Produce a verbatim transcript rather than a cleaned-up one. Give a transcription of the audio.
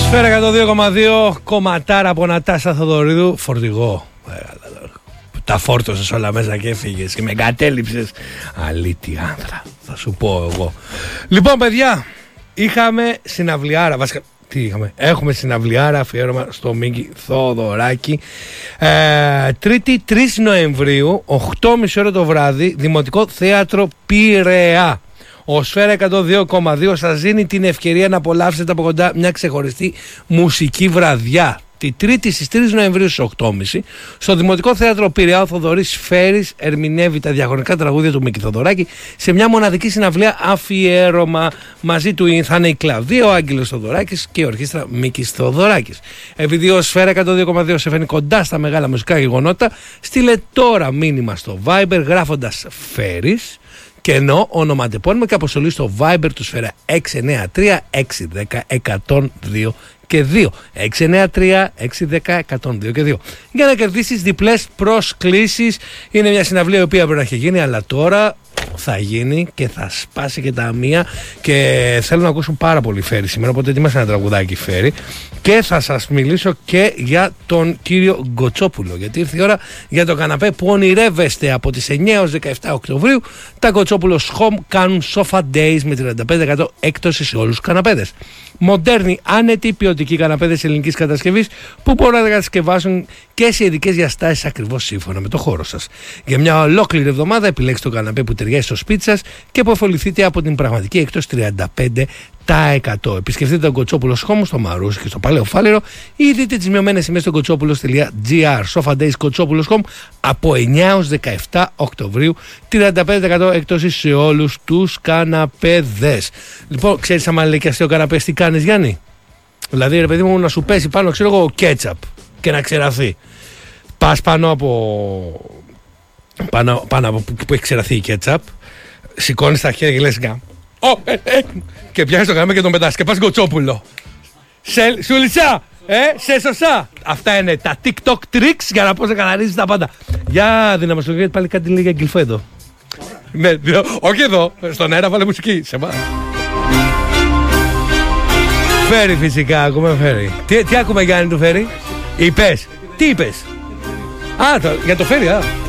Σφαίρα εκατόν δύο κόμμα δύο, κομματάρα από Νατάσα Θοδωρίδου. Φορτηγό. Τα φόρτωσες όλα μέσα και έφυγες και με εγκατέλειψες. Αλήτη άνθρα, θα σου πω εγώ. Λοιπόν, παιδιά, είχαμε συναυλιάρα. Βασικά, τι είχαμε? Έχουμε συναυλιάρα αφιέρωμα στο Μίκη Θοδωράκη. Ε, τρίτη τρεις Νοεμβρίου, οκτώ και μισή ώρα το βράδυ, Δημοτικό Θέατρο Πειραιά. Ο Σφαίρα εκατόν δύο κόμμα δύο σας δίνει την ευκαιρία να απολαύσετε από κοντά μια ξεχωριστή μουσική βραδιά. Τη Τρίτη στις τρεις Νοεμβρίου στις οκτώ και μισή στο Δημοτικό Θέατρο Πειραιά, ο Θοδωρής Φέρης ερμηνεύει τα διαχρονικά τραγούδια του Μίκη Θοδωράκη σε μια μοναδική συναυλία αφιέρωμα. Μαζί του θα είναι η Κλαβδία, ο Άγγελος Θοδωράκης και η ορχήστρα Μίκης Θοδωράκης. Επειδή ο Σφαίρα εκατόν δύο κόμμα δύο σε φέρνει κοντά στα μεγάλα μουσικά γεγονότα, στείλε τώρα μήνυμα στο Viber γράφοντας Φέρης και ενώ ονοματεπώνυμο και αποστολή στο Viber του Σφαίρα έξι εννιά τρία έξι ένα μηδέν εκατόν δύο και δύο. έξι εννιά τρία έξι ένα μηδέν εκατόν δύο και δύο. Για να κερδίσεις διπλές προσκλήσεις. Είναι μια συναυλία η οποία πρέπει να έχει γίνει, αλλά τώρα θα γίνει και θα σπάσει και τα μία. Και θέλω να ακούσω πάρα πολύ Φέρη σήμερα. Οπότε ετοίμασα ένα τραγουδάκι Φέρη. Και θα σας μιλήσω και για τον κύριο Γκοτσόπουλο. Γιατί ήρθε η ώρα για το καναπέ που ονειρεύεστε. Από τις εννιά έως δεκαεπτά Οκτωβρίου τα Γκοτσόπουλος Home κάνουν Sofa Days με τριάντα πέντε τοις εκατό έκπτωση σε όλους τους καναπέδες. Μοντέρνοι, άνετοι, ποιοτικοί καναπέδες ελληνικής κατασκευής που μπορούν να κατασκευάσουν και σε ειδικές διαστάσεις ακριβώς σύμφωνα με το χώρο σας. Για μια ολόκληρη εβδομάδα επιλέξτε το καναπέ που ταιριάζει στο σπίτι σας και που ωφεληθείτε από την πραγματική έκπτωση τριάντα πέντε τοις εκατό. Επισκεφτείτε τον Γκοτσόπουλος Home στο Μαρούσι και στο Παλαιό Φάληρο ή δείτε τις μειωμένες τιμές στο γκοτσόπουλος τελεία τζι άρ. Sofa Days Γκοτσόπουλος Home από εννιά έως δεκαεπτά Οκτωβρίου, τριάντα πέντε τοις εκατό έκπτωση σε όλους τους καναπέδες. Λοιπόν, ξέρεις άμα λέει και αστείο καναπές τι κάνεις, Γιάννη? Δηλαδή, ρε παιδί μου, να σου πέσει πάνω, ξέρω εγώ, κέτσαπ και να ξεραθεί. Πας πάνω από. πάνω, πάνω από που έχει ξεραθεί η κέτσαπ, σηκώνεις τα χέρια και λες γκάμ. Oh, ε, ε, και πιάνεις το καναπέ και τον πετάς και πας Γκοτσόπουλο. Σε, σου λυσά, ε, σε σωσά. Αυτά είναι τα TikTok tricks για να πώς να καναρίζεις τα πάντα. Για δύναμη στο γιατί πάλι κάτι λέει για γκυλφό εδώ. Ναι, όχι εδώ, στον αέρα βάλε μουσική. Σε πά. Φέρει φυσικά, ακούμε Φέρει. Τι, τι ακούμε Γιάννη του Φέρει? Είπες, τι είπες? Α, το, για το Φέρει, α.